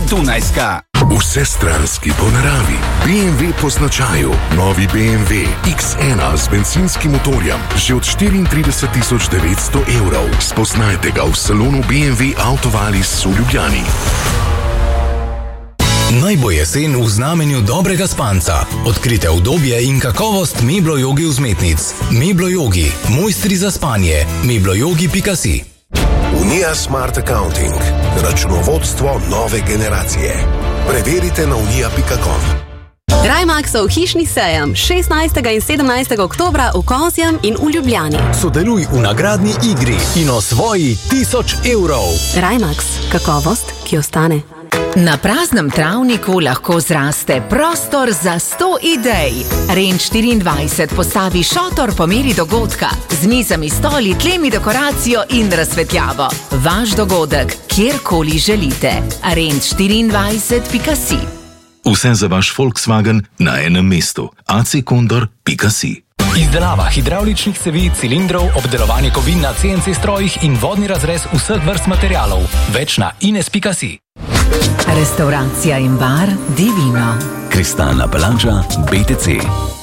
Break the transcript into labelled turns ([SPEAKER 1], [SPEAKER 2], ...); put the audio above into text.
[SPEAKER 1] Dunajska.
[SPEAKER 2] Vsestranski po naravi. BMW po značaju. Novi BMW X1 z benzinskim motorjem. Že od 34.900 evrov. Spoznajte ga v salonu BMW Autovalis v Ljubljani.
[SPEAKER 3] Naj bo jesen v znamenju dobrega spanca. Odkrite udobje in kakovost Mebloyogi vzmetnic. Mebloyogi, mojstri za spanje. Mebloyogi.si.
[SPEAKER 4] Unija Smart Accounting. Računovodstvo nove generacije. Preverite na unija.com.
[SPEAKER 5] Rajmaksov hišni sejem 16. in 17. oktobra v Kozjem in v Ljubljani.
[SPEAKER 3] Sodeluj v nagradni igri in osvoji 1000 evrov.
[SPEAKER 5] Rajmaks, kakovost, ki ostane.
[SPEAKER 6] Na praznem travniku lahko zraste prostor za 100 idej. Range 24 postavi šotor po meri dogodka, z mizami, stoli, tlemi, dekoracijo in razsvetljavo. Vaš dogodek, kjerkoli želite. Range24.si.
[SPEAKER 7] Vse za vaš Volkswagen na enem mestu. acekondor.si.
[SPEAKER 8] Izdelava hidravličnih cevi, cilindrov, obdelovanje kovin na CNC strojih in vodni razrez vseh vrst materialov. Več na ines.si.
[SPEAKER 6] Restauracija in bar Divino.
[SPEAKER 9] Kristalna palača BTC.